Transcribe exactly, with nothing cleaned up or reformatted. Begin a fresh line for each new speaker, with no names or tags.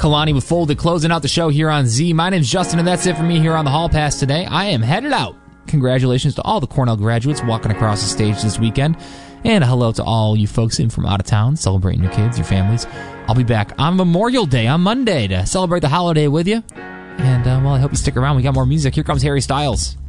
Kalani with Folded, closing out the show here on Z. My name's Justin, and that's it for me here on the Hall Pass today. I am headed out. Congratulations to all the Cornell graduates walking across the stage this weekend. And a hello to all you folks in from out of town celebrating your kids, your families. I'll be back on Memorial Day on Monday to celebrate the holiday with you. And, uh, well, I hope you stick around. We got more music. Here comes Harry Styles.